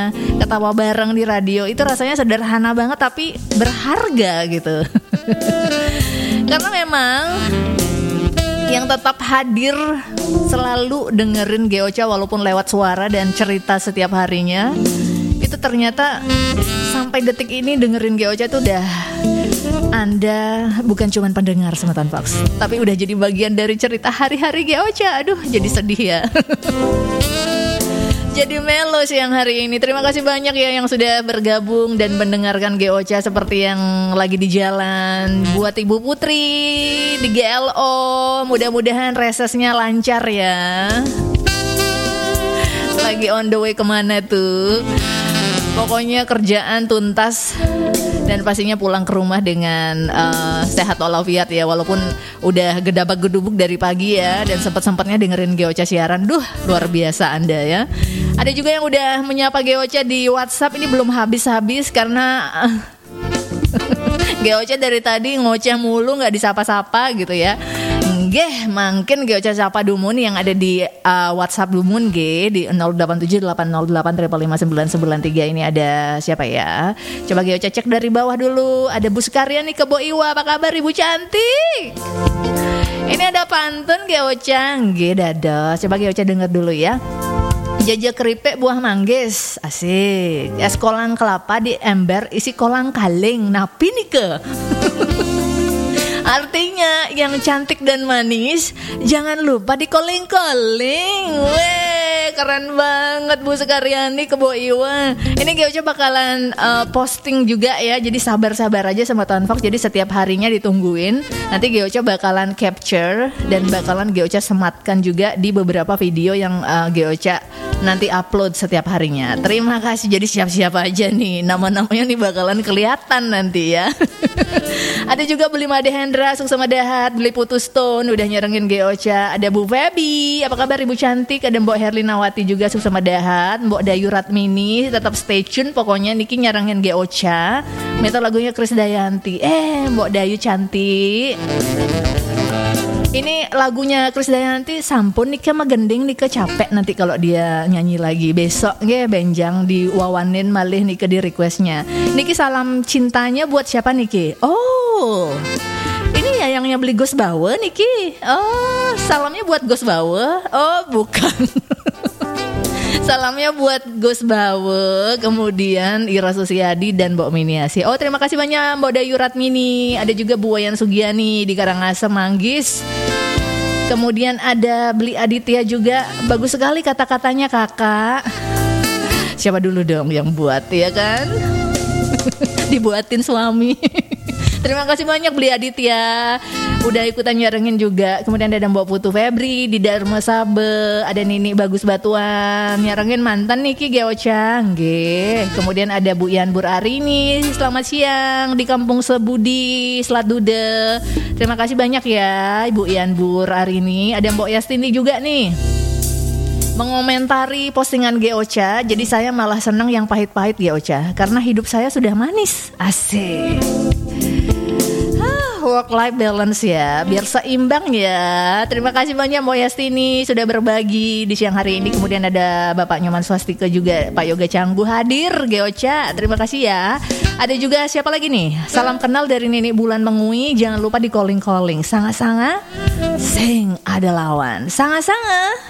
ketawa bareng di radio. Itu rasanya sederhana banget tapi berharga gitu. Karena memang yang tetap hadir selalu dengerin Geocha walaupun lewat suara dan cerita setiap harinya, itu ternyata sampai detik ini dengerin Geocha tuh udah, Anda bukan cuma pendengar Semeton Fox, tapi udah jadi bagian dari cerita hari-hari Geocha. Aduh, jadi sedih ya. Jadi melo siang hari ini. Terima kasih banyak ya yang sudah bergabung dan mendengarkan Geocha seperti yang lagi di jalan. Buat Ibu Putri di GLO, mudah-mudahan resesnya lancar ya. Lagi on the way kemana tuh? Pokoknya kerjaan tuntas dan pastinya pulang ke rumah dengan sehat walafiat ya. Walaupun udah gedabak-gedubuk dari pagi ya, dan sempat-sempatnya dengerin Geocha siaran. Duh, luar biasa Anda ya. Ada juga yang udah menyapa Geocha di WhatsApp. Ini belum habis-habis karena Geocha dari tadi ngoceh mulu, gak disapa-sapa gitu ya. Nggih, mungkin Geocha sapa Dumun yang ada di WhatsApp Dumun di 087808555993. Ini ada siapa ya? Coba Geocha cek dari bawah dulu. Ada Bu Sukarya nih ke Bo Iwa. Apa kabar Ibu cantik? Ini ada pantun Geocha. Nggih, dados. Coba Geocha denger dulu ya. Jajah keripik buah manggis, asik. Es kolang kelapa di ember isi kolang kaling. Napi nih ke? Artinya yang cantik dan manis jangan lupa dikoling-koling. Weh, keren banget Bu Sekaryani ke Bo Iwa. Ini Geocha bakalan posting juga ya. Jadi sabar-sabar aja sama Semeton Fox. Jadi setiap harinya ditungguin. Nanti Geocha bakalan capture dan bakalan Geocha sematkan juga di beberapa video yang Geocha nanti upload setiap harinya. Terima kasih. Jadi siap-siap aja nih, nama-namanya nih bakalan kelihatan nanti ya. Ada juga Beli Made Hendra, Suksema Dahat, Beli Putus Stone udah nyerengin Geocha. Ada Bu Febi, apa kabar Ibu cantik? Ada Mbok Herlinawati juga Suksema Dahat, Mbok Dayu Ratmini, tetap stay tune pokoknya Niki nyerengin Geocha. Minta lagunya Krisdayanti. Mbok Dayu cantik. Ini lagunya Krisdayanti sampun Nika mah gending Nika capek nanti kalau dia nyanyi lagi. Besok nggih benjang diwawanin malih Nika di requestnya. Niki salam cintanya buat siapa Niki? Oh, ini ya yang beli Ghost Bawe Niki. Oh, salamnya buat Ghost Bawe. Oh, bukan. Salamnya buat Gus Bawe, kemudian Ira Susiadi dan Mbok Miniasi. Oh, terima kasih banyak Mbok Dayu Ratmini. Ada juga Bu Wayan Sugiani di Karangasem Manggis. Kemudian ada Beli Aditya juga. Bagus sekali kata-katanya kakak. Siapa dulu dong yang buat ya kan? Dibuatin suami. Terima kasih banyak Beli Aditya. Udah ikutan nyarengin juga. Kemudian ada Mbok Putu Febri di Dharma Sabe. Ada Nini Bagus Batuan nyarengin mantan Niki Geocha. Nggih. Kemudian ada Bu Yan Bur Arini. Selamat siang di Kampung Sebudi Selat Dude. Terima kasih banyak ya Ibu Yan Bur Arini. Ada Mbok Yastini juga nih mengomentari postingan Geocha. Jadi saya malah senang yang pahit-pahit Geocha, karena hidup saya sudah manis. Asik. Work-life balance ya, biar seimbang ya. Terima kasih banyak Mbak Yastini sudah berbagi di siang hari ini. Kemudian ada Bapak Nyoman Swastika juga, Pak Yoga Canggu hadir Geocha. Terima kasih ya. Ada juga siapa lagi nih? Salam kenal dari Nini Bulan Mengui. Jangan lupa di calling-calling. Sanga-sanga sing ada lawan. Sanga-sanga.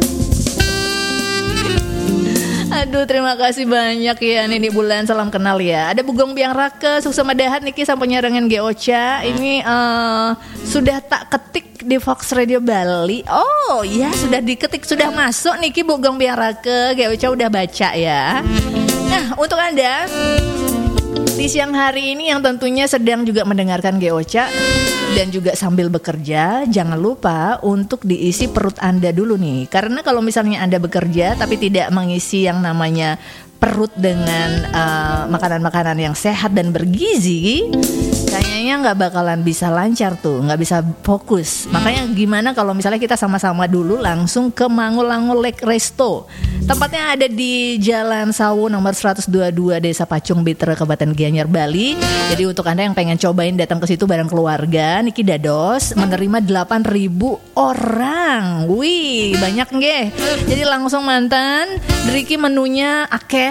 Aduh, terima kasih banyak ya Nini Bulan, salam kenal ya. Ada Bugong Biang Rake, Suksema Dahat Niki sampai nyerengin Geocha. Ini sudah tak ketik di Fox Radio Bali. Oh ya, sudah diketik, sudah masuk Niki Bugong Biang Rake. Geocha udah baca ya. Nah, untuk Anda di siang hari ini yang tentunya sedang juga mendengarkan Geocha dan juga sambil bekerja, jangan lupa untuk diisi perut Anda dulu nih. Karena kalau misalnya Anda bekerja tapi tidak mengisi yang namanya perut dengan makanan-makanan yang sehat dan bergizi, kayaknya nggak bakalan bisa lancar tuh, nggak bisa fokus. Makanya gimana kalau misalnya kita sama-sama dulu langsung ke Mangulango Lake Resto. Tempatnya ada di Jalan Sawu nomor 122 Desa Pacung Bitere Kabupaten Gianyar Bali. Jadi untuk Anda yang pengen cobain datang ke situ bareng keluarga, Niki dados menerima 8.000 orang. Wih, banyak nggih. Jadi langsung mantan, Driki menunya akeh.